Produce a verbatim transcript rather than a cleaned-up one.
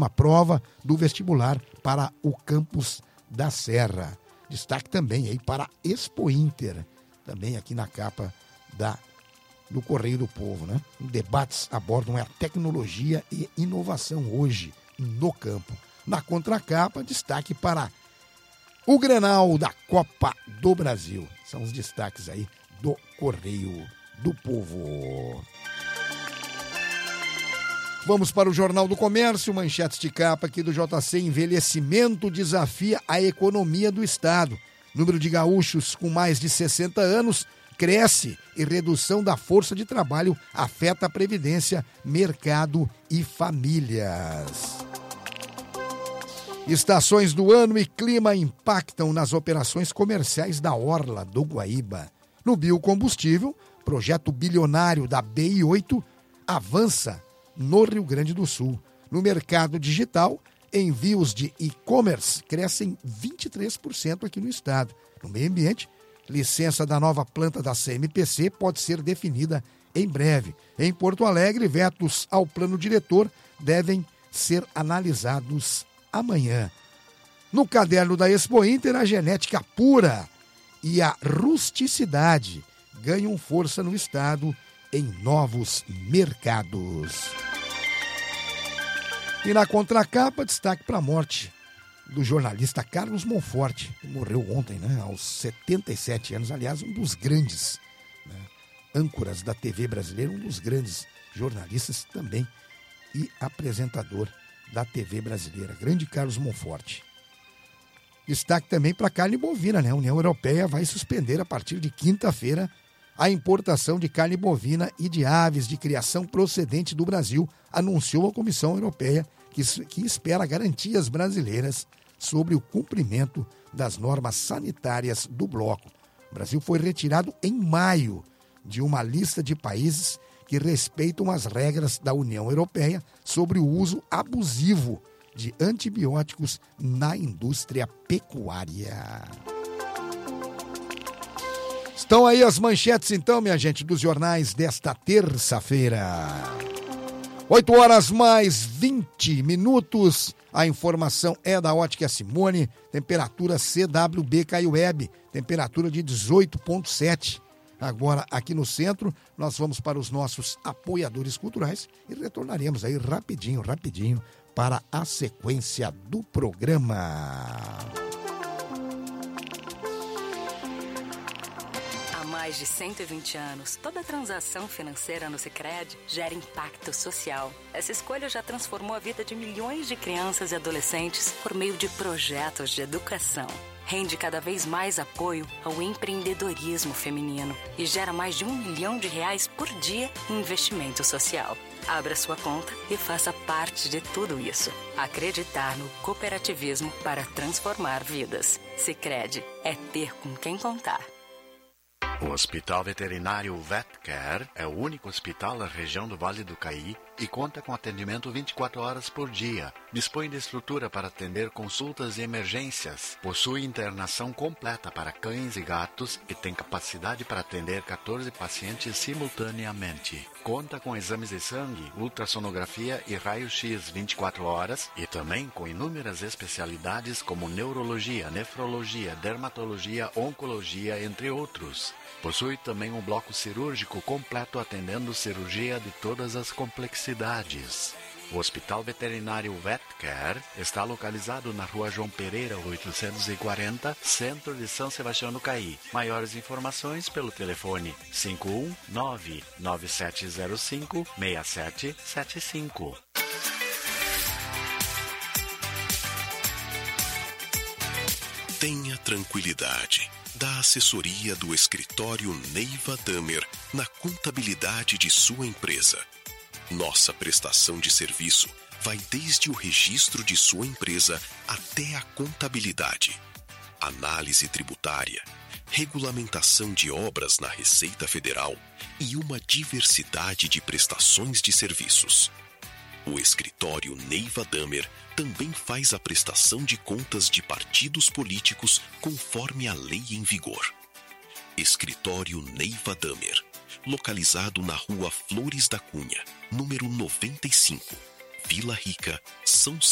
próxima prova do vestibular para o campus da Serra. Destaque também aí para Expo Inter, também aqui na capa da, do Correio do Povo, né? Debates abordam a tecnologia e inovação hoje no campo. Na contracapa, destaque para o Grenal da Copa do Brasil. São os destaques aí do Correio do Povo. Vamos para o Jornal do Comércio, manchetes de capa aqui do J C. Envelhecimento desafia a economia do Estado. Número de gaúchos com mais de sessenta anos cresce e redução da força de trabalho afeta a previdência, mercado e famílias. Estações do ano e clima impactam nas operações comerciais da Orla do Guaíba. No biocombustível, projeto bilionário da B I oito avança no Rio Grande do Sul. No mercado digital, envios de e-commerce crescem vinte e três por cento aqui no estado. No meio ambiente, licença da nova planta da C M P C pode ser definida em breve. Em Porto Alegre, vetos ao plano diretor devem ser analisados amanhã. No caderno da Expo Inter, a genética pura e a rusticidade ganham força no estado em novos mercados. E na contracapa, destaque para a morte do jornalista Carlos Monforte, que morreu ontem, né, aos setenta e sete anos, aliás, um dos grandes, né, âncoras da T V brasileira, um dos grandes jornalistas também e apresentador da T V brasileira, grande Carlos Monforte. Destaque também para a carne bovina, né? A União Europeia vai suspender a partir de quinta-feira a importação de carne bovina e de aves de criação procedente do Brasil, anunciou a Comissão Europeia, que, que espera garantias brasileiras sobre o cumprimento das normas sanitárias do bloco. O Brasil foi retirado em maio de uma lista de países que respeitam as regras da União Europeia sobre o uso abusivo de antibióticos na indústria pecuária. Estão aí as manchetes, então, minha gente, dos jornais desta terça-feira. oito horas mais vinte minutos. A informação é da Ótica Simone. Temperatura C W B Caiueb. Temperatura de dezoito vírgula sete. Agora, aqui no centro, nós vamos para os nossos apoiadores culturais e retornaremos aí rapidinho, rapidinho para a sequência do programa. Há mais de cento e vinte anos, toda transação financeira no Sicredi gera impacto social. Essa escolha já transformou a vida de milhões de crianças e adolescentes por meio de projetos de educação. Rende cada vez mais apoio ao empreendedorismo feminino e gera mais de um milhão de reais por dia em investimento social. Abra sua conta e faça parte de tudo isso. Acreditar no cooperativismo para transformar vidas. Sicredi é ter com quem contar. O Hospital Veterinário VetCare é o único hospital da região do Vale do Caí e conta com atendimento vinte e quatro horas por dia. Dispõe de estrutura para atender consultas e emergências. Possui internação completa para cães e gatos e tem capacidade para atender quatorze pacientes simultaneamente. Conta com exames de sangue, ultrassonografia e raio-x vinte e quatro horas e também com inúmeras especialidades como neurologia, nefrologia, dermatologia, oncologia, entre outros. Possui também um bloco cirúrgico completo atendendo cirurgia de todas as complexidades. O Hospital Veterinário VetCare está localizado na Rua João Pereira, oitocentos e quarenta, centro de São Sebastião do Caí. Maiores informações pelo telefone cinco um nove nove sete zero cinco seis sete sete cinco. Tenha tranquilidade. Da assessoria do escritório Neiva Damer na contabilidade de sua empresa. Nossa prestação de serviço vai desde o registro de sua empresa até a contabilidade, análise tributária, regulamentação de obras na Receita Federal e uma diversidade de prestações de serviços. O escritório Neiva Damer também faz a prestação de contas de partidos políticos conforme a lei em vigor. Escritório Neiva Damer, localizado na Rua Flores da Cunha, número noventa e cinco, Vila Rica, São